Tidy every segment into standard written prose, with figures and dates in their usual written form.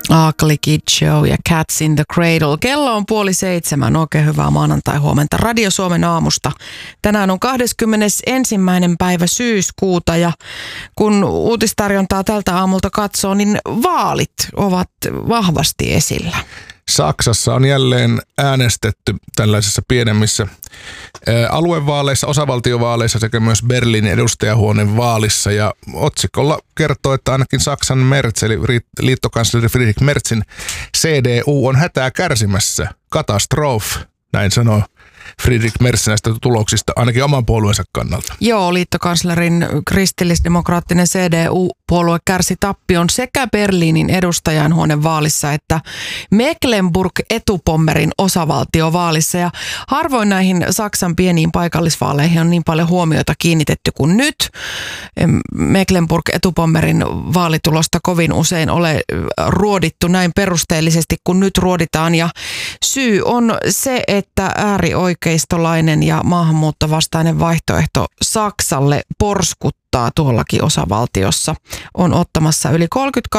Ugly Kid Show ja Cats in the Cradle. Kello on 6:30. Oikein hyvää maanantai-huomenta Radio Suomen aamusta. Tänään on 21. päivä syyskuuta ja kun uutistarjontaa tältä aamulta katsoo, niin vaalit ovat vahvasti esillä. Saksassa on jälleen äänestetty tällaisissa pienemmissä aluevaaleissa, osavaltiovaaleissa sekä myös Berliinin edustajahuoneen vaalissa. Ja otsikolla kertoo, että ainakin Saksan Merz, eli liittokansleri Friedrich Merzin CDU on hätää kärsimässä. Katastrof, näin sanoo Friedrich Merz näistä tuloksista, ainakin oman puolueensa kannalta. Joo, liittokanslerin kristillisdemokraattinen CDU-puolue kärsi tappion sekä Berliinin edustajainhuoneen vaalissa että Mecklenburg-Etupommerin osavaltiovaalissa. Ja harvoin näihin Saksan pieniin paikallisvaaleihin on niin paljon huomiota kiinnitetty kuin nyt. Mecklenburg-Etupommerin vaalitulosta kovin usein ole ruodittu näin perusteellisesti kuin nyt ruoditaan. Ja syy on se, että äärioikeistolainen ja maahanmuuttovastainen vaihtoehto Saksalle porskuttaa tuollakin osavaltiossa. On ottamassa yli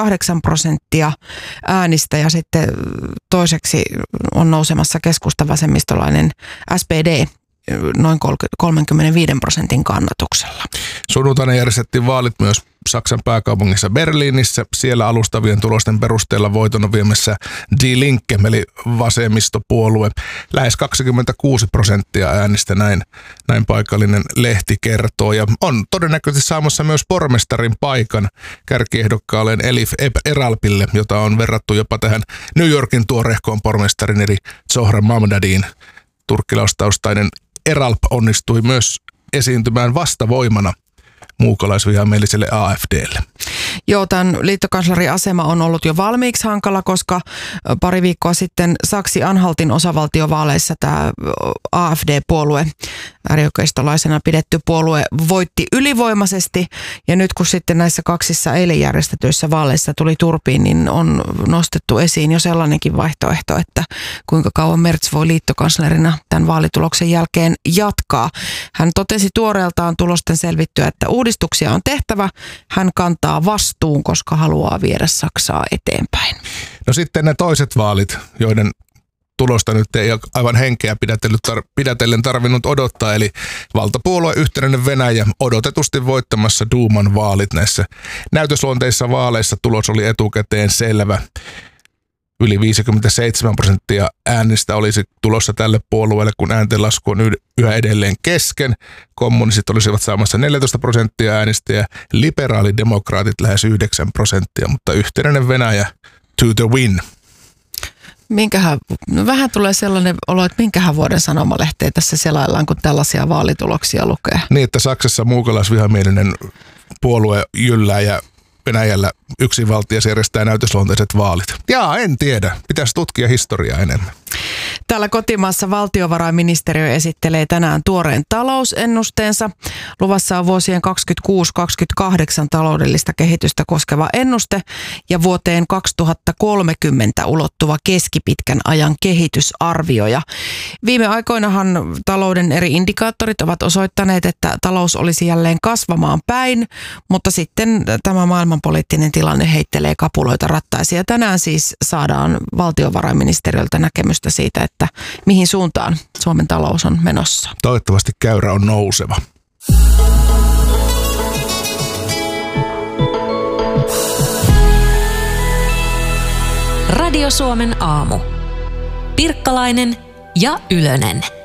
38% äänistä ja sitten toiseksi on nousemassa keskustavasemmistolainen SPD noin 35% kannatuksella. Sunnuntaina järjestettiin vaalit myös Saksan pääkaupungissa Berliinissä. Siellä alustavien tulosten perusteella voiton on viemässä Die Linke, eli vasemmistopuolue. Lähes 26% äänistä, näin paikallinen lehti kertoo. Ja on todennäköisesti saamassa myös pormestarin paikan kärkiehdokkaalleen Elif Eralpille, jota on verrattu jopa tähän New Yorkin tuorehkoon pormestarin eli Zohran Mamdadiin. Turkkilaustaustainen Eralp onnistui myös esiintymään vastavoimana muukalaisvihamieliselle AfDlle. Joo, tämän liittokanslerin asema on ollut jo valmiiksi hankala, koska pari viikkoa sitten Saksi-Anhaltin osavaltiovaaleissa tämä AfD-puolue, äärioikeistolaisena pidetty puolue, voitti ylivoimaisesti. Ja nyt kun sitten näissä kaksissa eilen järjestetyissä vaaleissa tuli turpiin, niin on nostettu esiin jo sellainenkin vaihtoehto, että kuinka kauan Merz voi liittokanslerina tämän vaalituloksen jälkeen jatkaa. Hän totesi tuoreeltaan tulosten selvittyä, että uudistuksia on tehtävä. Hän kantaa vastuun, koska haluaa viedä Saksaa eteenpäin. No sitten ne toiset vaalit, joiden tulosta nyt ei aivan henkeä pidätellen tarvinnut odottaa, eli valtapuolue Yhtenäinen Venäjä odotetusti voittamassa Duuman vaalit. Näissä näytösluonteissa vaaleissa tulos oli etukäteen selvä. Yli 57% äänistä olisi tulossa tälle puolueelle, kun ääntenlasku on yhä edelleen kesken. Kommunistit olisivat saamassa 14% äänistä ja liberaalidemokraatit lähes 9%, mutta Yhtenäinen Venäjä to the win. Vähän tulee sellainen olo, että minkähän vuoden sanomalehteä tässä selaillaan, kun tällaisia vaalituloksia lukee. Niin, että Saksassa muukalaisvihamielinen puolue jyllää ja Venäjällä yksinvaltias järjestää näytösluonteiset vaalit. Jaa, en tiedä. Pitäisi tutkia historiaa enemmän. Täällä kotimaassa valtiovarainministeriö esittelee tänään tuoreen talousennusteensa. Luvassa on vuosien 2026-2028 taloudellista kehitystä koskeva ennuste ja vuoteen 2030 ulottuva keskipitkän ajan kehitysarvio. Ja viime aikoinahan talouden eri indikaattorit ovat osoittaneet, että talous olisi jälleen kasvamaan päin, mutta sitten tämä maailmanpoliittinen tilanne heittelee kapuloita rattaisiin. Ja tänään siis saadaan valtiovarainministeriöltä näkemystä siitä, että mihin suuntaan Suomen talous on menossa. Toivottavasti käyrä on nouseva. Radio Suomen aamu. Pirkkalainen ja Ylönen.